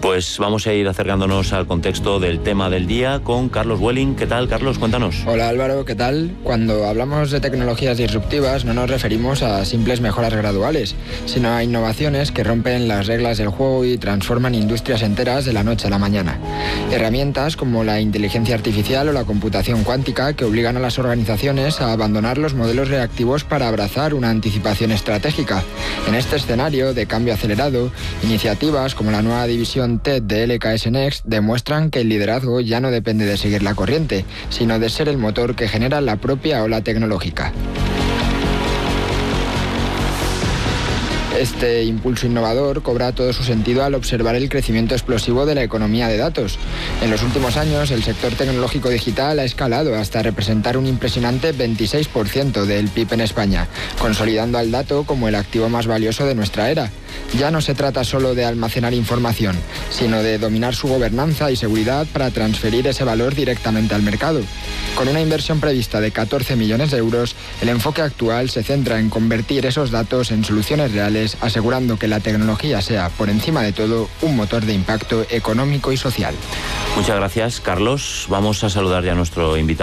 Pues vamos a ir acercándonos al contexto del tema del día con Carlos Welling. ¿Qué tal, Carlos? Cuéntanos. Hola, Álvaro, ¿qué tal? Cuando hablamos de tecnologías disruptivas no nos referimos a simples mejoras graduales, sino a innovaciones que rompen las reglas del juego y transforman industrias enteras de la noche a la mañana. Herramientas como la inteligencia artificial o la computación cuántica que obligan a las organizaciones a abandonar los modelos reactivos para abrazar una anticipación estratégica. En este escenario de cambio acelerado, iniciativas como la nueva división TED de LKS Next demuestran que el liderazgo ya no depende de seguir la corriente, sino de ser el motor que genera la propia ola tecnológica. Este impulso innovador cobra todo su sentido al observar el crecimiento explosivo de la economía de datos. En los últimos años, el sector tecnológico digital ha escalado hasta representar un impresionante 26% del PIB en España, consolidando al dato como el activo más valioso de nuestra era. Ya no se trata solo de almacenar información, sino de dominar su gobernanza y seguridad para transferir ese valor directamente al mercado. Con una inversión prevista de 14 millones de euros, el enfoque actual se centra en convertir esos datos en soluciones reales, asegurando que la tecnología sea, por encima de todo, un motor de impacto económico y social. Muchas gracias, Carlos. Vamos a saludar ya a nuestro invitado.